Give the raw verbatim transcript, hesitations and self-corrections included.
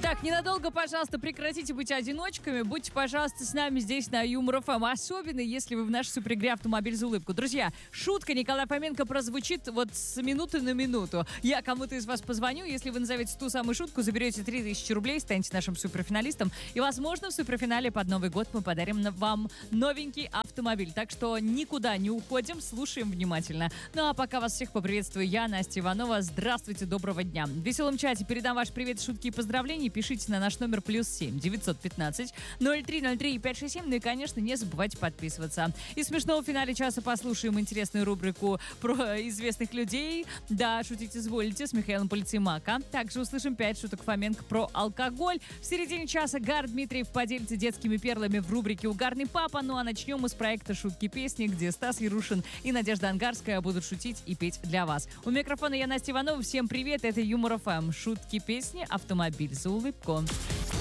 Итак, ненадолго, пожалуйста, прекратите быть одиночками. Будьте, пожалуйста, с нами здесь на Юмор ФМ. Особенно, если вы в нашей суперигре «Автомобиль за улыбку». Друзья, шутка Николая Фоменко прозвучит вот с минуты на минуту. Я кому-то из вас позвоню. Если вы назовете ту самую шутку, заберете три тысячи рублей, станете нашим суперфиналистом. И, возможно, в суперфинале под Новый год мы подарим вам новенький автомобиль. Так что никуда не уходим, слушаем внимательно. Ну а пока вас всех поприветствую я, Настя Иванова. Здравствуйте, доброго дня. В веселом чате передам ваш привет, шутки и поздравления. Пишите на наш номер плюс семь девятьсот пятнадцать ноль три ноль три пять шесть семь. Ну и, конечно, не забывайте подписываться. И смешного в финале часа послушаем интересную рубрику про известных людей. Да, шутить изволите с Михаилом Полицеймака. Также услышим пять шуток Фоменко про алкоголь. В середине часа Гар Дмитриев поделится детскими перлами в рубрике «Угарный папа». Ну а начнем мы с проекта «Шутки-песни», где Стас Ярушин и Надежда Ангарская будут шутить и петь для вас. У микрофона я, Настя Иванова. Всем привет, это Юмор ФМ. Шутки-песни, автомобиль за улыбку.